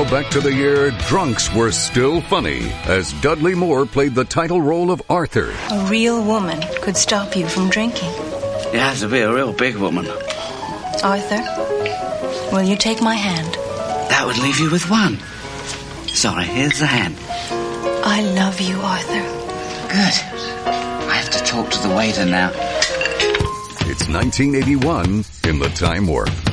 Now back to the year drunks were still funny as Dudley Moore played the title role of Arthur. A real woman could stop you from drinking. You have to be a real big woman. Arthur, will you take my hand? That would leave you with one. Sorry, here's the hand. I love you, Arthur. Good. I have to talk to the waiter now. It's 1981 in the Time Warp.